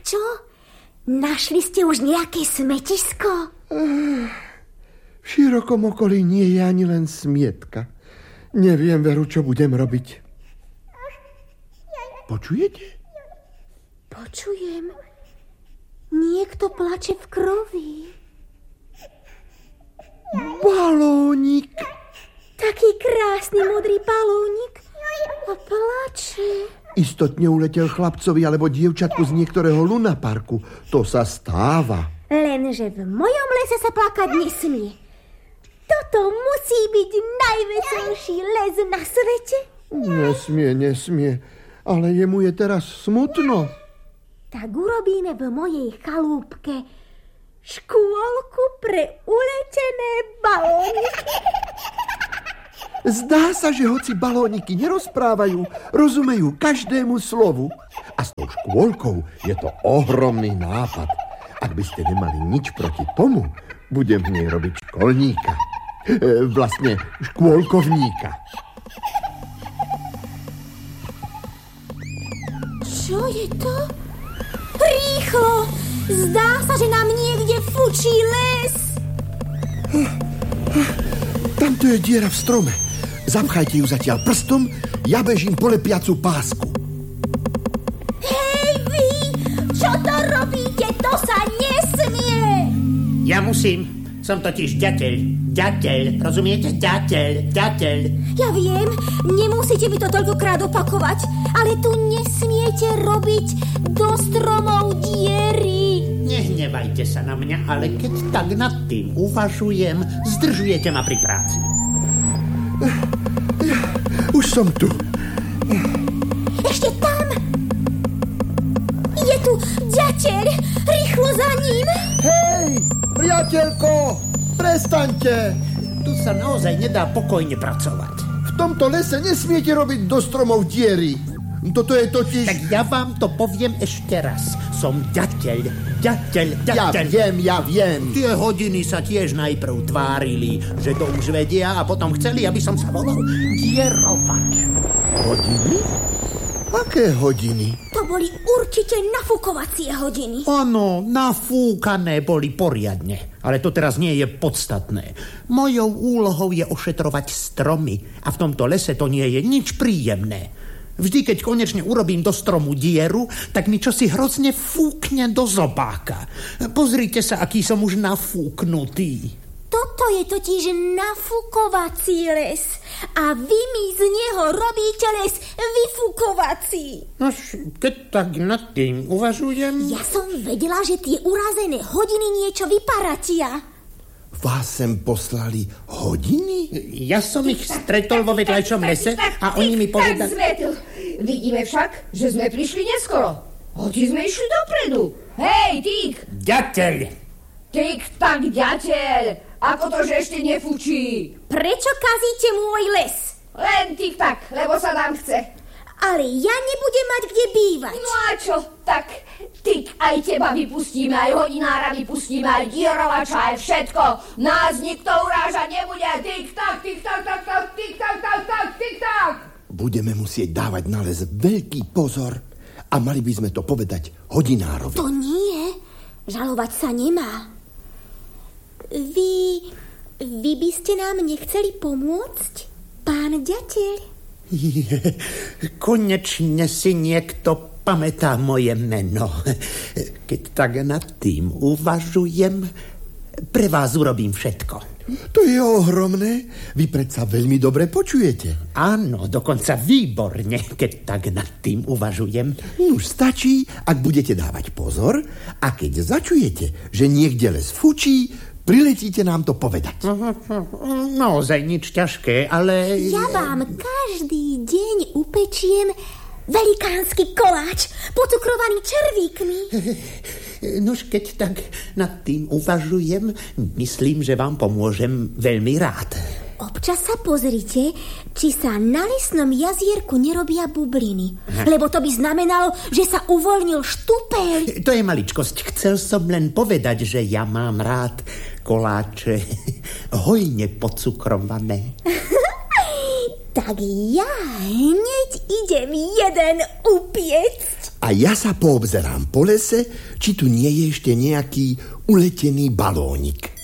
čo? Našli ste už nejaké smetisko? V širokom okolí nie je ani len smietka. Neviem, Veru, čo budem robiť. Počujete? Počujem. Niekto plače v krovi. Balónik. Taký krásny modrý balónik. A plače. Istotne uletel chlapcovi alebo dievčatku z niektorého lunaparku. To sa stáva. Lenže v mojom lese sa plakať nesmie. Toto musí byť najveselší les na svete. Nesmie. Ale jemu je teraz smutno. Tak urobíme v mojej chalúbke škôlku pre uletené balóniky. Zdá sa, že hoci balóniky nerozprávajú, rozumejú každému slovu. A s tou škôlkou je to ohromný nápad. Ak by ste nemali nič proti tomu, budem v nej robiť školníka. Vlastne škôlkovníka. Čo je to? Rýchlo! Zdá sa, že nám niekde fučí les. Tamto je diera v strome. Zapchajte ju zatiaľ prstom, ja bežím po lepiacu pásku. Hej vy! Čo to robíte? To sa nesmie! Ja musím. Som totiž ďateľ, rozumiete? Ďateľ. Ja viem, nemusíte mi to toľkokrát opakovať, ale tu nesmiete robiť do stromov diery. Nehnevajte sa na mňa, ale keď tak nad tým uvažujem, zdržujete ma pri práci. Už som tu. Ešte tam! Je tu ďateľ! Rýchlo za ním! Hej, priateľko, prestaňte! Tu sa naozaj nedá pokojne pracovať. V tomto lese nesmiete robiť do stromov diery. Toto je totiž... Tak ja vám to poviem ešte raz. Som ďateľ. Ja viem. Tie hodiny sa tiež najprv tvárili, že to už vedia a potom chceli, aby som sa volal dierovač. Hodiny? Aké hodiny? To boli určite nafúkovacie hodiny. Áno, nafúkané boli poriadne. Ale to teraz nie je podstatné. Mojou úlohou je ošetrovať stromy a v tomto lese to nie je nič príjemné. Vždy, keď konečne urobím do stromu dieru, tak mi čosi hrozne fúkne do zobáka. Pozrite sa, aký som už nafúknutý. Toto je totiž nafúkovací les a vy mi z neho robíte les vyfúkovací. Nož, keď tak nad tým uvažujem... Ja som vedela, že tie urazené hodiny niečo vyparatia. Vás sem poslali hodiny? Ja som ich stretol vo vedľajšom lese a oni mi povedali... Vidíme však, že sme prišli neskoro. Hoci sme išli dopredu. Hej, Tík! Ďateľ! Tík, tak ďateľ! Ako to, že ešte nefučí? Prečo kazíte môj les? Len Tík tak, lebo sa nám chce. Ale ja nebudem mať kde bývať. No a čo? Tak, Tík, aj teba vypustíme, aj hodinára vypustíme, aj dierovača, aj všetko. Nás nikto urážať nebude. Tík tak, tík tak, tak, tak, tík tak, tak, tak, tík tak. Budeme musieť dávať na les veľký pozor a mali by sme to povedať hodinárovi. To nie. Žalovať sa nemá. Vy by ste nám nechceli pomôcť, pán ďateľ? Konečne si niekto pamätá moje meno. Keď tak nad tým uvažujem, pre vás urobím všetko. To je ohromné. Vy predsa veľmi dobre počujete. Áno, dokonca výborne, keď tak nad tým uvažujem. Už stačí, ak budete dávať pozor a keď začujete, že niekde les fučí, priletíte nám to povedať. Naozaj nič ťažké, ale... Ja vám každý deň upečiem velikánsky koláč pocukrovaný červíkmi. Nož keď tak nad tým uvažujem, myslím, že vám pomôžem veľmi rád. Občas sa pozrite, či sa na lesnom jazierku nerobia bubliny. Lebo to by znamenalo, že sa uvoľnil štupeľ. To je maličkosť. Chcel som len povedať, že ja mám rád koláče hojne pocukrované. Tak ja hneď idem jeden upiecť. A ja sa poobzerám po lese, či tu nie je ešte nejaký uletený balónik.